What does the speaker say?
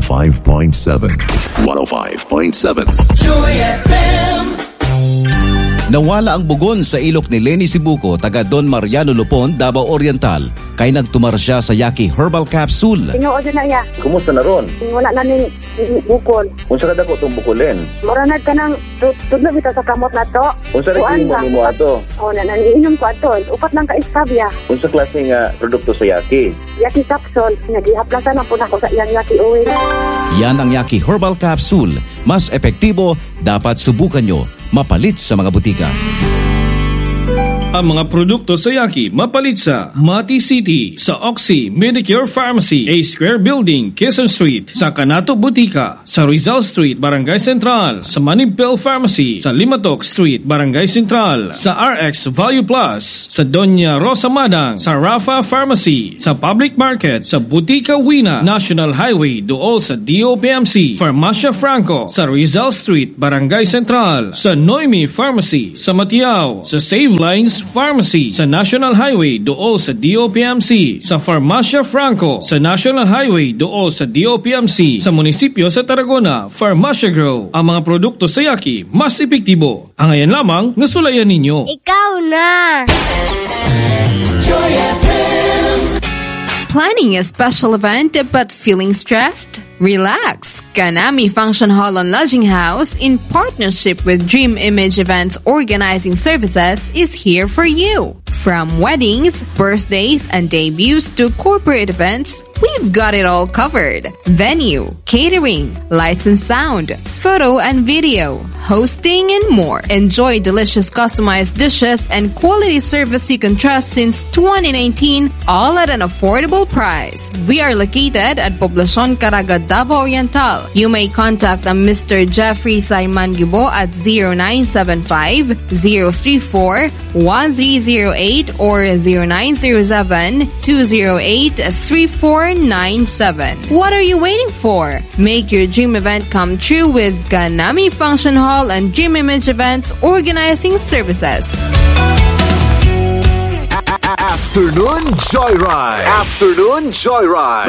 105.7. 105.7. Joy FM. Nawala ang bugon sa ilok ni Lenny Sibuco, taga Don Mariano Lupon, Davao Oriental. Kay nagtumar siya sa Yaki Herbal Capsule. Tinuod na ya. Kumusta na ron? Wala na ni bukol. Unsa ka dako tong bukulin? Maranad ka nang tudlo bitaw sa kamot na to. Unsa ra nimo ato? O na naniinom ko ato. Upat lang ka istabya. Unsa klase nga produkto sa Yaki? Yaki capsule. Nagihaplasan na po na ko sa iyang Yaki oil. Yan ang Yaki Herbal Capsule. Mas epektibo, dapat subukan nyo. Mapalit sa mga butika. Ang mga produkto sa Yaki mapalit sa Mati City, sa Oxy Medicure Pharmacy, A Square Building, Quezon Street, sa Canato Butika, sa Rizal Street, Barangay Central, sa Manibel Pharmacy, sa Limatok Street, Barangay Central, sa RX Value Plus, sa Doña Rosa Madang, sa Rafa Pharmacy, sa Public Market, sa Butika Wina, National Highway, dool sa DOPMC, Farmacia Franco, sa Rizal Street, Barangay Central, sa Noemi Pharmacy, sa Matiao, sa Save Lines Pharmacy, sa National Highway dool sa DOPMC, sa Farmacia Franco, sa National Highway dool sa DOPMC, sa munisipyo sa Tarragona, Farmacia Grow. Ang mga produkto sa Yaki mas epektibo. Ang ayan lamang nasulayan ninyo. Ikaw na! Joy FM. Planning a special event but feeling stressed? Relax! Ganami Function Hall and Lodging House, in partnership with Dream Image Events Organizing Services, is here for you. From weddings, birthdays, and debuts to corporate events, we've got it all covered. Venue, catering, lights and sound, photo and video, hosting, and more. Enjoy delicious customized dishes and quality service you can trust since 2019, all at an affordable price. We are located at Poblacion Caraga, Davao Oriental. You may contact Mr. Jeffrey Saiman Gibo at 0975-034-1308 or 0907-208-3497. What are you waiting for? Make your dream event come true with Ganami Function Hall and Dream Image Events Organizing Services. Afternoon Joyride. Afternoon Joyride.